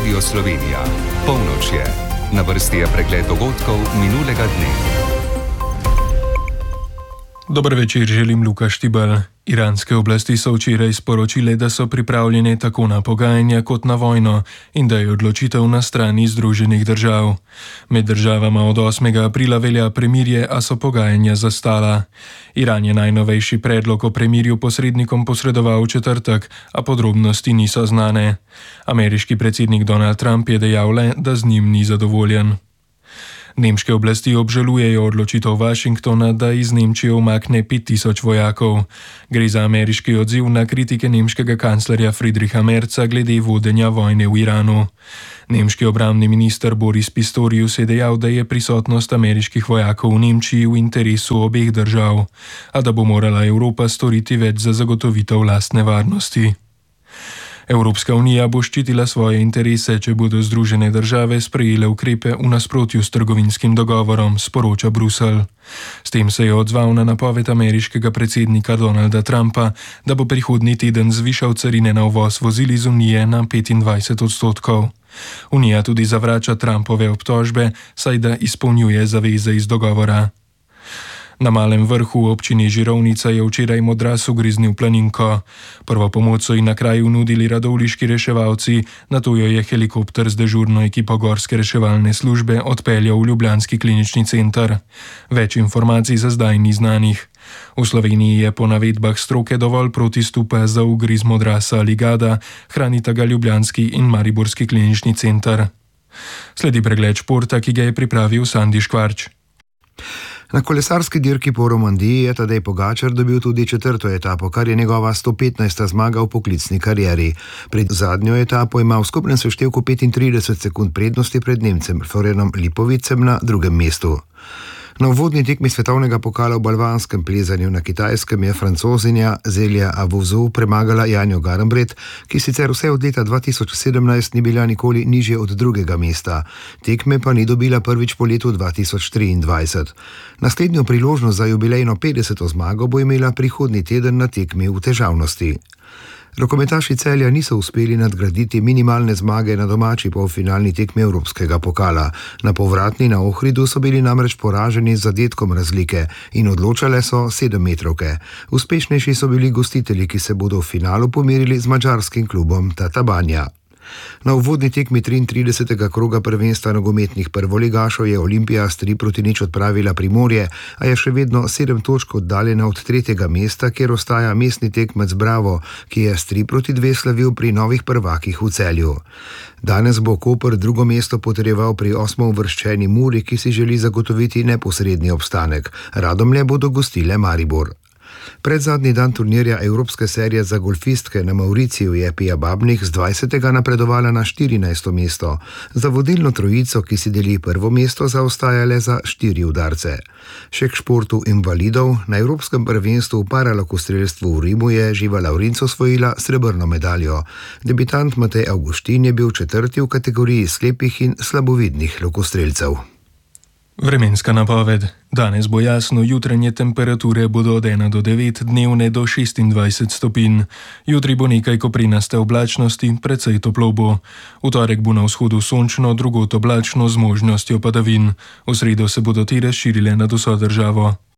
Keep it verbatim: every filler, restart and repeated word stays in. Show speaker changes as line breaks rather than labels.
Radio Slovenija. Polnoč je. Na vrsti je pregled dogodkov minulega dne.
Dober večer, želim Luka Štibal. Iranske oblasti so včeraj sporočile, da so pripravljene tako na pogajanja kot na vojno in da je odločitev na strani Združenih držav. Med državama od osmega aprila velja premirje, a so pogajanja zastala. Iran je najnovejši predlog o premirju posrednikom posredoval v četrtek, a podrobnosti niso znane. Ameriški predsednik Donald Trump je dejal le, da z njim ni zadovoljen. Nemške oblasti obžalujejo odločitev Washingtona, da iz Nemčije umakne pet tisoč vojakov. Gre za ameriški odziv na kritike nemškega kanclerja Friedricha Merza glede vodenja vojne v Iranu. Nemški obrambni minister Boris Pistorius je dejal, da je prisotnost ameriških vojakov v Nemčiji v interesu obeh držav, a da bo morala Evropa storiti več za zagotovitev lastne varnosti. Evropska unija bo ščitila svoje interese, če bodo Združene države sprejele ukrepe v nasprotju s trgovinskim dogovorom, sporoča Bruselj. S tem se je odzval na napoved ameriškega predsednika Donalda Trumpa, da bo prihodnji teden zvišal carine na uvoz vozil iz Unije na petindvajset odstotkov. Unija tudi zavrača Trumpove obtožbe, saj da izpolnjuje zaveze iz dogovora. Na Malem Vrhu v občini Žirovnica je včeraj modras ugriznil planinko. Prvo pomoč so ji na kraju nudili radovljiški reševalci, nato jo je helikopter z dežurno ekipo gorske reševalne službe odpeljal v ljubljanski klinični center. Več informacij za zdaj ni znanih. V Sloveniji je po navedbah stroke dovolj protistupa za ugriz modrasa ali gada, hranita ga ljubljanski in mariborski klinični center. Sledi pregled športa, ki ga je pripravil Sandi Škvarč.
Na kolesarski dirki po Romandiji je Tadej Pogačar dobil tudi četrto etapo, kar je njegova sto petnajsta zmaga v poklicni karieri. Pred zadnjo etapo ima v skupnem seštevku petintrideset sekund prednosti pred Nemcem Florianom Lipovicem na drugem mestu. Na uvodni tekmi svetovnega pokala v balvanskem plezanju na Kitajskem je Francozinja Zelja Avouzou premagala Janjo Garnbret, ki sicer vse od leta dva tisoč sedemnajst ni bila nikoli nižje od drugega mesta. Tekme pa ni dobila prvič po letu dva tisoč triindvajset. Naslednjo priložnost za jubilejno petdeseto zmago bo imela prihodnji teden na tekmi v težavnosti. Rokometaši Celja niso uspeli nadgraditi minimalne zmage na domači polfinalni tekmi Evropskega pokala. Na povratni na Ohridu so bili namreč poraženi z zadetkom razlike in odločale so sedemmetrovke. Uspešnejši so bili gostitelji, ki se bodo v finalu pomerili z madžarskim klubom Tatabanja. Na uvodni tekmi triintridesetega kroga prvenstva nogometnih prvoligašov je Olimpija s tri proti nič odpravila Primorje, a je še vedno sedem točk oddaljena od tretjega mesta, kjer ostaja mestni tekmec Bravo, ki je s tri proti dve slavil pri novih prvakih v Celju. Danes bo Koper drugo mesto potrjeval pri osmouvrščeni Muri, ki si želi zagotoviti neposredni obstanek. Radomlje bodo gostile Maribor. Predzadnji dan turnirja Evropske serije za golfistke na Mauriciju je Pia Babnik z dvajsetega napredovala na štirinajsto mesto. Za vodilno trojico, ki si deli prvo mesto, zaostaja le za štiri udarce. Še k športu invalidov. Na Evropskem prvenstvu v paralokostrelstvu v Rimu je Živa Lavrinc osvojila srebrno medaljo. Debitant Matej Avguštin je bil četrti v kategoriji slepih in slabovidnih lokostrelcev.
Vremenska napoved. Danes bo jasno, jutranje temperature bodo od ena do devet, dnevne do šestindvajset stopinj. Jutri bo nekaj koprenaste oblačnosti, precej toplo bo. V torek bo na vzhodu sončno, drugod oblačno z možnostjo padavin. V sredo se bodo te razširile nad vso državo.